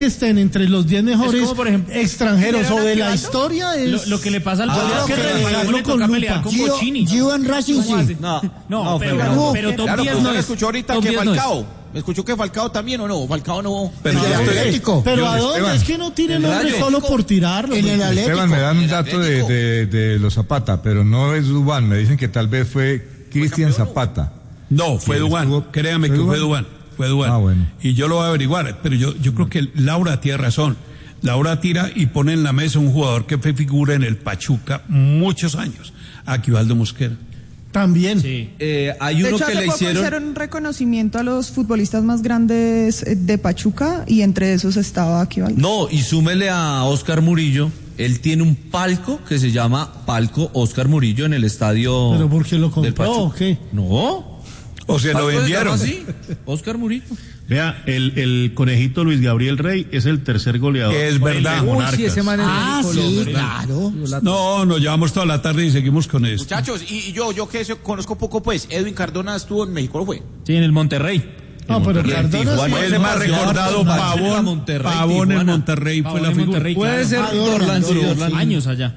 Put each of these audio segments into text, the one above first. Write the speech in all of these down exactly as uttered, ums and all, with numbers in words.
estén entre los diez mejores como, por ejemplo, extranjeros o de la historia es... Lo, lo que le pasa al Ah, Tolima, que revisarlo le toca con pelear lupa. con Bochini. Gio en Racing sí. No, No, no, pero, pero, pero, pero top claro, diez pero no usted es. escuchó ahorita Top que diez no es. Falcao. ¿Me escuchó que Falcao también o no? Falcao no. Pero En el yo estoy- Atlético. Pero Yo- ¿a dónde? Esteban, Es que no tiene el nombre Rayo. solo por tirarlo. En el pues. Atlético. Esteban, me dan un El dato de, Atlético. de, de los Zapata, pero no es Dubán. Me dicen que tal vez fue Cristian Zapata. No, fue ¿Quién Dubán. estuvo? Créame ¿Fue que fue Duván? Dubán. Fue Dubán. Ah, bueno. Y yo lo voy a averiguar, pero yo, yo creo que Laura tiene razón. Laura tira y pone en la mesa un jugador que fue figura en el Pachuca muchos años, Aquivaldo Mosquera. También. Sí. Eh, hay De uno hecho, que hace le poco hicieron... hicieron un reconocimiento a los futbolistas más grandes eh, de Pachuca y entre esos estaba Aquivaldo. No, y súmele a Oscar Murillo. Él tiene un palco que se llama Palco Oscar Murillo en el estadio. ¿Pero por qué lo del compró Pachuca. o qué? No. O sea, lo ¿Palco se vendieron. llama así? Oscar Murillo. Vea, el, el conejito Luis Gabriel Rey es el tercer goleador. Es verdad. de Monarcas. Uy, sí, ese man es Ah, ridículo, sí, ¿verdad? claro. No, nos llevamos toda la tarde y seguimos con esto. Muchachos, y, y yo, yo que se- conozco poco, pues, Edwin Cardona estuvo en México, ¿no fue? Sí, en el Monterrey. No, pero Y en Cardona Tijuana. sí. Es más recordado Pavón, Monterrey, Pavón en Tijuana. Monterrey fue Pavón la en figura. Monterrey, Puede claro. ser Ah, Dorlan, Dorlan, sí, Dorlan. Dorlan. Años allá.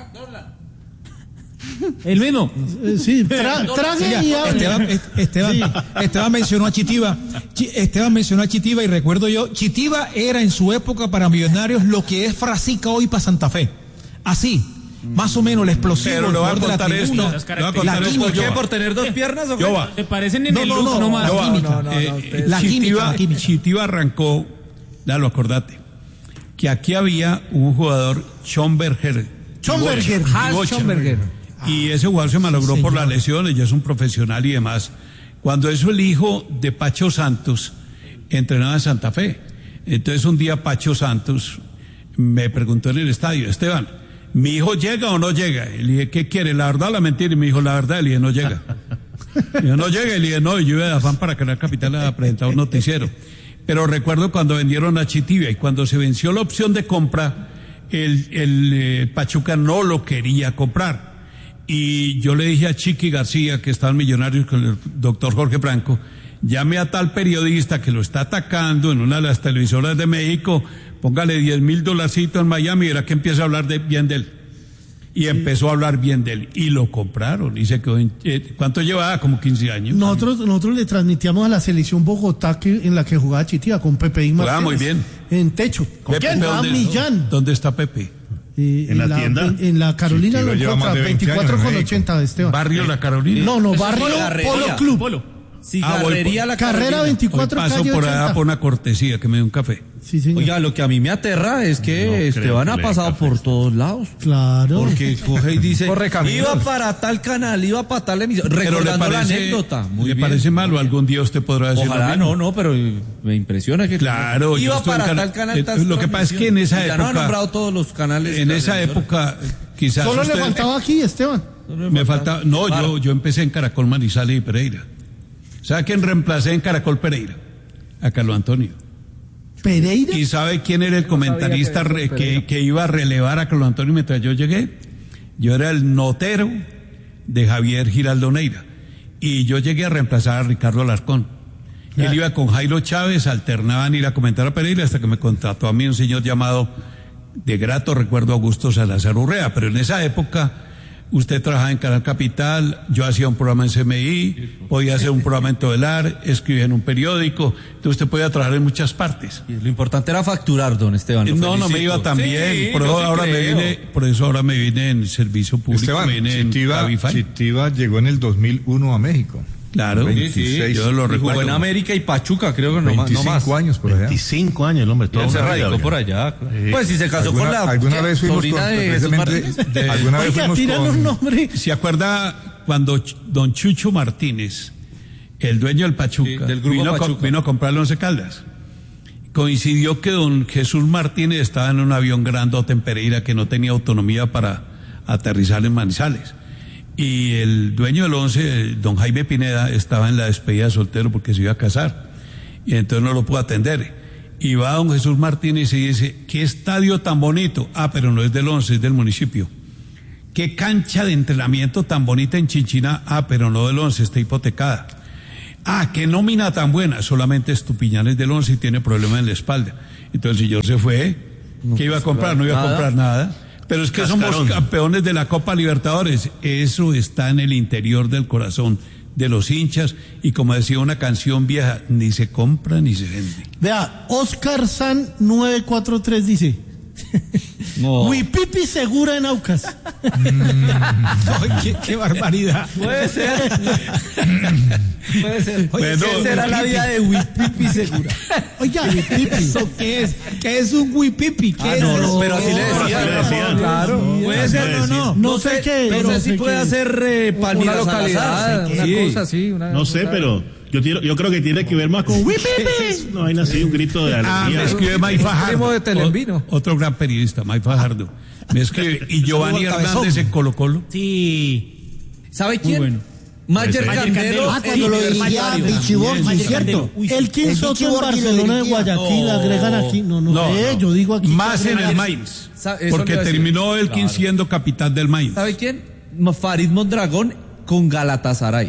El mismo. Eh, Sí, tra- traje y hable. Esteban, Esteban, Esteban mencionó a Chitiva. Chi- Esteban mencionó a Chitiva y recuerdo yo, Chitiva era en su época para Millonarios lo que es Frasica hoy para Santa Fe. Así, más o menos el explosivo. Pero el le voy a jugador de la contar esto. tribuna. Le voy a contar La esto. ¿Por qué? Yoba. ¿Por tener dos piernas o qué? Yoba. Se parecen en No, el no, look no, nomás. Yoba. química. Eh, La química, Chitiva- la química. Chitiva arrancó, dalo, acordate, que aquí había un jugador, Schomberger. Schomberger. Hans Schomberger. Y ese jugador se malogró por las lesiones, ya es un profesional y demás. Cuando eso el hijo de Pacho Santos entrenaba en Santa Fe. Entonces un día Pacho Santos me preguntó en el estadio, Esteban, ¿mi hijo llega o no llega? Y le dije, ¿qué quiere? ¿La verdad o la mentira? Y me dijo, la verdad. Y le dije, no llega. Y yo, no llega. Y le dije, no, y yo iba de afán para Canal Capital a presentar un noticiero. Pero recuerdo cuando vendieron a Chitivia y cuando se venció la opción de compra, el, el eh, Pachuca no lo quería comprar. Y yo le dije a Chiqui García, que está en Millonarios con el doctor Jorge Franco, llame a tal periodista que lo está atacando en una de las televisoras de México, póngale diez mil dolarcitos en Miami y verá que empieza a hablar de, bien de él. Y empezó a hablar bien de él. Y lo compraron. Y se quedó en, eh, ¿cuánto llevaba? Como quince años. Nosotros, nosotros le transmitíamos a la selección Bogotá que, en la que jugaba Chitiva con Pepe y Martínez. Ah, muy bien. En techo. ¿Con Pepe, quién? Jugaba ¿dónde, Millán. ¿Dónde está Pepe? Eh, ¿En la tienda? En, en la Carolina Chitiva lo lleva encuentra, más de veinte veinticuatro años en con México. ochenta de Esteban. ¿Barrio La Carolina? No, no, Eso Barrio es Carrería. Polo Club. Polo. Cigarrería La Carrera Carolina. Hoy veinticuatro, paso calle por allá ochenta. por una cortesía que me dé un café. Sí, señor. Oiga, lo que a mí me aterra es que No creo Esteban que ha le pasado café. por todos lados. Claro. Porque coge y dice, Corre caminos. iba para tal canal, iba para tal emisión, Pero le recordando la parece, anécdota. Muy ¿le bien. parece mal o algún día usted podrá decir lo Ojalá mismo? no, no, pero me impresiona que Claro, yo iba estuve en para cana- tal canal, eh, tal lo que pasa es que en esa transmisión. Ya no ha época- nombrado todos los canales. En de esa la emisora. época, quizás Solo le usted- faltaba aquí, Esteban. me faltaba, no, yo, yo empecé en Caracol Manizales y Pereira. ¿Sabe quién reemplacé en Caracol Pereira? A Carlos Antonio. Pereira. ¿Y sabe quién era el comentarista re- que, que iba a relevar a Carlos Antonio mientras yo llegué? Yo era el notero de Javier Giraldo Neira. Y yo llegué a reemplazar a Ricardo Alarcón. Él iba con Jairo Chávez, alternaban ir a comentar a Pereira hasta que me contrató a mí un señor llamado, de grato recuerdo, Augusto Salazar Urrea. Pero en esa época usted trabajaba en Canal Capital, yo hacía un programa en C M I, podía hacer un programa en Todelar, escribía en un periódico, entonces usted podía trabajar en muchas partes. Y lo importante era facturar, don Esteban. lo No, no me felicito. iba tan Sí, bien, por yo eso sí ahora me creo. vine, por eso ahora me vine en servicio público, Esteban, me vine en Chitiva, Cabify. Chitiva llegó en el dos mil uno a México. Claro, Sí, sí, veintiséis. yo lo Y jugó en recuerdo. América y Pachuca, creo que no, más- no más. veinticinco años por allá. veinticinco años el hombre. Y toda él se una vida, radicó oiga. por allá. claro. Sí. Pues si se casó ¿Alguna, con la alguna vez fuimos sobrina con, de Jesús precisamente, Martínez. De- alguna vez Oiga, fuimos tiran con, un nombre. ¿Se acuerda cuando Ch- don Chucho Martínez, el dueño del Pachuca, Sí, del grupo vino, a co- Pachuca. vino a comprar el Once Caldas? Coincidió que don Jesús Martínez estaba en un avión grandote en Pereira que no tenía autonomía para aterrizar en Manizales. Y el dueño del Once, don Jaime Pineda, estaba en la despedida de soltero porque se iba a casar. Y entonces no lo pudo atender. Y va don Jesús Martínez y dice, ¿qué estadio tan bonito? Ah, pero no es del Once, es del municipio. ¿Qué cancha de entrenamiento tan bonita en Chinchina? Ah, pero no del Once, está hipotecada. Ah, qué nómina tan buena, solamente Estupiñán es del Once y tiene problemas en la espalda. Entonces el señor se fue. No, ¿Qué iba a pues, comprar? No iba nada. a comprar nada. Pero es que Cascarón. somos campeones de la Copa Libertadores. Eso está en el interior del corazón de los hinchas. Y como decía una canción vieja, ni se compra ni se vende. Vea, Oscar San nueve cuatro tres dice, No. Huipipi segura en Aucas. Ay, qué, qué barbaridad. Puede ser. Puede ser. Bueno, ¿Qué será la vida de Huipipi segura? Oiga, Huipipi. ¿Eso qué es? ¿Qué es un huipipi? ¿Qué Ah, es no, eso? no, pero así le Así decían. le decían. Claro. Puede ser o no. No sé qué, No no sé sé si puede qué. hacer eh, Palmira Una localidad, Salazar. una Sí. cosa así. Una No sé, cosa- pero yo, tiro- yo creo que tiene que ver más con ¡Wipipi! No hay así un grito de Ah, me alegría. escribe May Fajardo. primo de Telembino. O- otro gran periodista, May Fajardo. Me escribe. Y Giovanni Saludo al Hernández cabezón. en Colo Colo. Sí. ¿Sabe quién? bueno. Mayer Mayer Candelo. Candelo. Ah, cuando lo dirigía Vichy Borghi, ¿cierto? El King Soto en Barcelona de Guayaquil, No. agregan aquí. No, no, sé, yo digo aquí. Más en el Mainz. Sa- eso Porque le iba a decir. terminó el King Claro. siendo capitán del Mainz. ¿Sabe quién? Farid Mondragón con Galatasaray.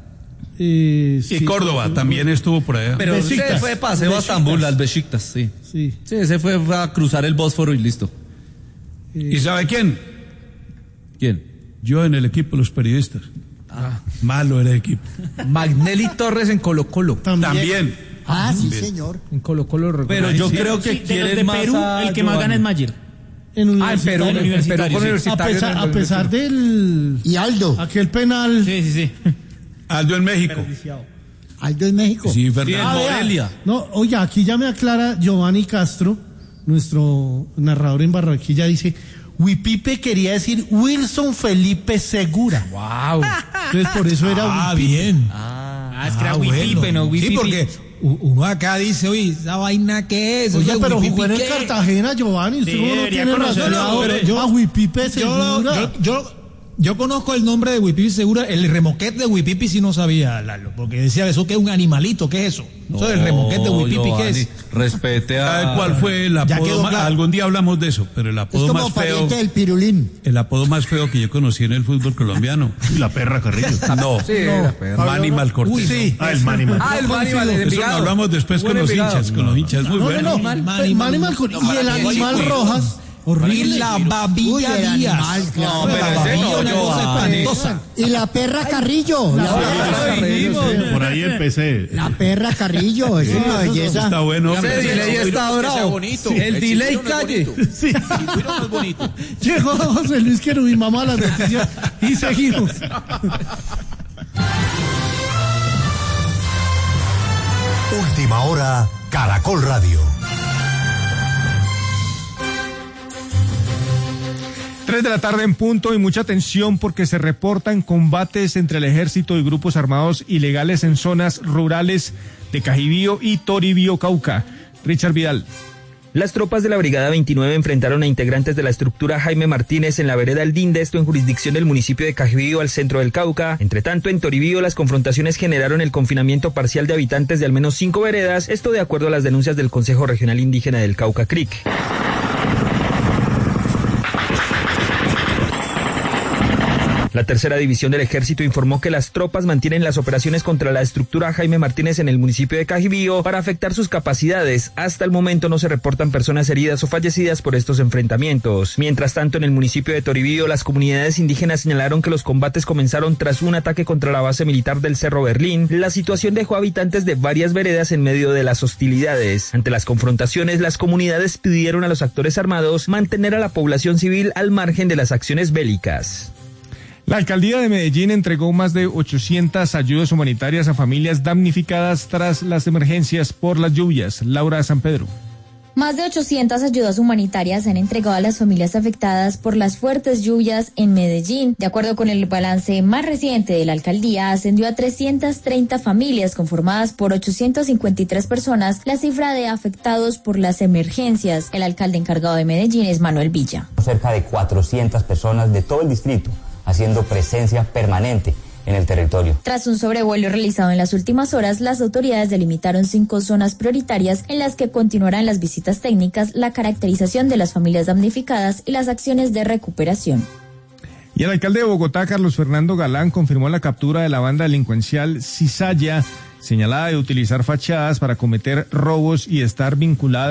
Eh, Y sí, Córdoba también estuvo por allá. Pero Besiktas. ese fue de paseo a Besiktas. Estambul, al Besiktas, sí. Sí. Sí, ese fue a cruzar el Bósforo y listo. ¿Y sabe quién? ¿Quién? Yo en el equipo de los periodistas. Malo era el equipo. Magnelli Torres en Colo Colo. También. También. Ah, sí, señor. En Colo Colo lo Pero recuerdo. yo Sí, creo sí, que de los quieren de más Perú, a el que más gana es Giovanni. Mayer. En Ah, en Perú, en Universitario. Perú con A Universitario. pesar, en a el- pesar del. Y Aldo. Aquel penal. Sí, sí, sí. Aldo en México. Aldo en México. Sí, Sí, en Fernando. Ah, vea. Morelia. No, oye, aquí ya me aclara Giovanni Castro, nuestro narrador en Barranquilla, dice, Huipipe quería decir Wilson Felipe Segura. Wow. Entonces por eso era Ah, Huipipe. bien. Ah, es que era Ah, Huipipe, bueno. no Huipipi. Sí, porque u- uno acá dice, oye, ¿esa vaina qué es? Oye, Oye, pero Huipipi, jugó en el ¿qué? Cartagena, Giovanni. Usted Sí, cómo no debería tiene conocerlo, relacionado pero yo- a Huipipe Yo, Segura. yo, yo, yo conozco el nombre de Huipipi Segura, el remoquete de Huipipi sí no sabía, Lalo, porque decía eso que es un animalito, ¿qué es eso? Eso es el remoquete de Huipipi, ¿qué es? Giovanni, respete a... ¿Sabe cuál fue el Ya apodo quedó más- claro. Algún día hablamos de eso, pero el Es apodo como más feo, pariente del pirulín. el apodo más feo que yo conocí en el fútbol colombiano. La perra Carrillo. No, Sí, la perra. Manny Malcortés. Uy, sí. Ah, el Manny Man. Ah, el Manny Vale de Eso lo Envigado. hablamos después con Buen los Envigado. hinchas, con los hinchas, muy No, bueno. no, no. Manny, Manny, Manny, Malcor- no, y el Manny animal Chico. Rojas. Y Horrible. la Uy, babilla el Díaz. animal, claro. No, pero ese no, Una cosa Giovanni. espantosa. Y la perra Carrillo. La, perra, Por ahí empecé. la perra Carrillo. Es una belleza. Está bueno. Ese delay está Que sea bravo. bonito. El El delay chileno es calle. bonito. Sí. El chileno es bonito. Llegó José Luis Querubín, vamos a las noticias y seguimos. Última hora, Caracol Radio. Tres de la tarde en punto y mucha atención porque se reportan combates entre el ejército y grupos armados ilegales en zonas rurales de Cajibío y Toribío, Cauca. Richard Vidal. Las tropas de la Brigada veintinueve enfrentaron a integrantes de la estructura Jaime Martínez en la vereda El Dinde, esto en jurisdicción del municipio de Cajibío, al centro del Cauca. Entre tanto, en Toribío, las confrontaciones generaron el confinamiento parcial de habitantes de al menos cinco veredas, esto de acuerdo a las denuncias del Consejo Regional Indígena del Cauca, C R I C. La tercera división del ejército informó que las tropas mantienen las operaciones contra la estructura Jaime Martínez en el municipio de Cajibío para afectar sus capacidades. Hasta el momento no se reportan personas heridas o fallecidas por estos enfrentamientos. Mientras tanto, en el municipio de Toribío, las comunidades indígenas señalaron que los combates comenzaron tras un ataque contra la base militar del Cerro Berlín. La situación dejó a habitantes de varias veredas en medio de las hostilidades. Ante las confrontaciones, las comunidades pidieron a los actores armados mantener a la población civil al margen de las acciones bélicas. La alcaldía de Medellín entregó más de ochocientas ayudas humanitarias a familias damnificadas tras las emergencias por las lluvias. Laura San Pedro. Más de ochocientas ayudas humanitarias se han entregado a las familias afectadas por las fuertes lluvias en Medellín. De acuerdo con el balance más reciente de la alcaldía, ascendió a trescientas treinta familias conformadas por ochocientas cincuenta y tres personas la cifra de afectados por las emergencias. El alcalde encargado de Medellín es Manuel Villa. Cerca de cuatrocientas personas de todo el distrito haciendo presencia permanente en el territorio. Tras un sobrevuelo realizado en las últimas horas, las autoridades delimitaron cinco zonas prioritarias en las que continuarán las visitas técnicas, la caracterización de las familias damnificadas y las acciones de recuperación. Y el alcalde de Bogotá, Carlos Fernando Galán, confirmó la captura de la banda delincuencial Cizalla, señalada de utilizar fachadas para cometer robos y estar vinculada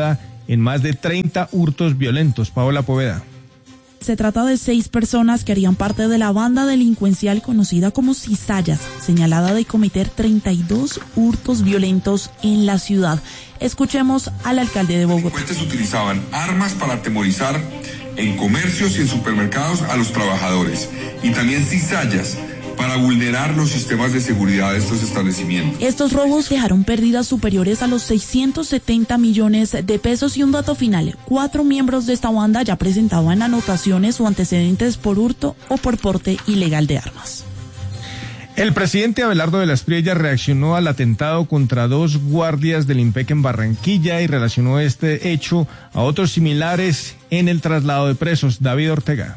en más de treinta hurtos violentos. Paola Poveda. Se trata de seis personas que harían parte de la banda delincuencial conocida como Cizallas, señalada de cometer treinta y dos hurtos violentos en la ciudad. Escuchemos al alcalde de Bogotá. Los delincuentes utilizaban armas para atemorizar en comercios y en supermercados a los trabajadores, y también cizallas para vulnerar los sistemas de seguridad de estos establecimientos. Estos robos dejaron pérdidas superiores a los seiscientos setenta millones de pesos y un dato final, cuatro miembros de esta banda ya presentaban anotaciones o antecedentes por hurto o por porte ilegal de armas. El presidente Abelardo de la Espriella reaccionó al atentado contra dos guardias del IMPEC en Barranquilla y relacionó este hecho a otros similares en el traslado de presos. David Ortega.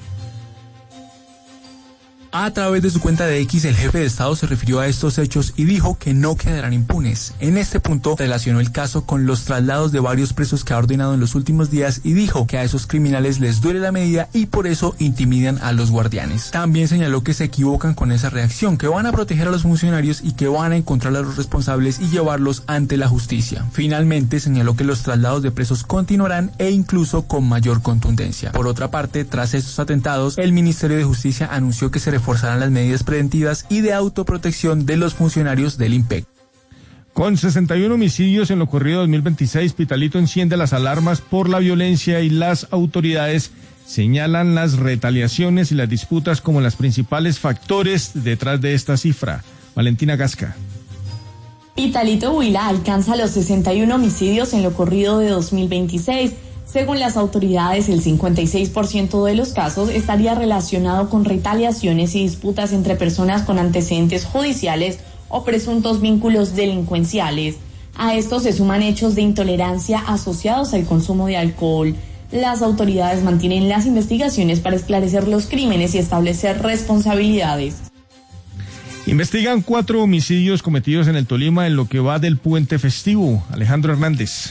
A través de su cuenta de X, el jefe de Estado se refirió a estos hechos y dijo que no quedarán impunes. En este punto, relacionó el caso con los traslados de varios presos que ha ordenado en los últimos días y dijo que a esos criminales les duele la medida y por eso intimidan a los guardianes. También señaló que se equivocan con esa reacción, que van a proteger a los funcionarios y que van a encontrar a los responsables y llevarlos ante la justicia. Finalmente, señaló que los traslados de presos continuarán e incluso con mayor contundencia. Por otra parte, tras estos atentados, el Ministerio de Justicia anunció que se reforzarán las medidas preventivas y de autoprotección de los funcionarios del IMPEC. Con sesenta y uno homicidios en lo corrido dos mil veintiséis, Pitalito enciende las alarmas por la violencia y las autoridades señalan las retaliaciones y las disputas como las principales factores detrás de esta cifra. Valentina Gasca. Pitalito Huila alcanza los sesenta y uno homicidios en lo corrido de dos mil veintiséis. Según las autoridades, el cincuenta y seis por ciento de los casos estaría relacionado con retaliaciones y disputas entre personas con antecedentes judiciales o presuntos vínculos delincuenciales. A esto se suman hechos de intolerancia asociados al consumo de alcohol. Las autoridades mantienen las investigaciones para esclarecer los crímenes y establecer responsabilidades. Investigan cuatro homicidios cometidos en el Tolima en lo que va del puente festivo. Alejandro Hernández.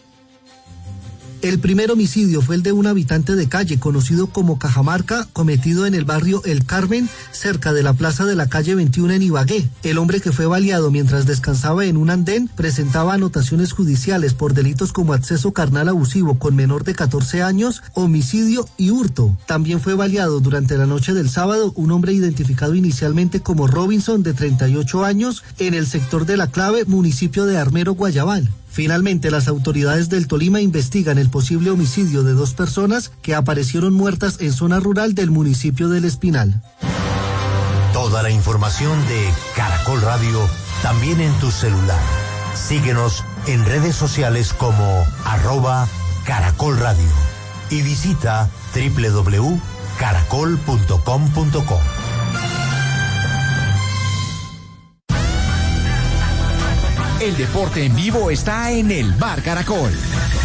El primer homicidio fue el de un habitante de calle conocido como Cajamarca, cometido en el barrio El Carmen, cerca de la plaza de la calle veintiuno en Ibagué. El hombre que fue baleado mientras descansaba en un andén presentaba anotaciones judiciales por delitos como acceso carnal abusivo con menor de catorce años, homicidio y hurto. También fue baleado durante la noche del sábado un hombre identificado inicialmente como Robinson, de treinta y ocho años, en el sector de La Clave, municipio de Armero, Guayabal. Finalmente, las autoridades del Tolima investigan el posible homicidio de dos personas que aparecieron muertas en zona rural del municipio del Espinal. Toda la información de Caracol Radio también en tu celular. Síguenos en redes sociales como arroba Caracol Radio y visita doble u doble u doble u punto caracol punto com punto co. El deporte en vivo está en el Bar Caracol.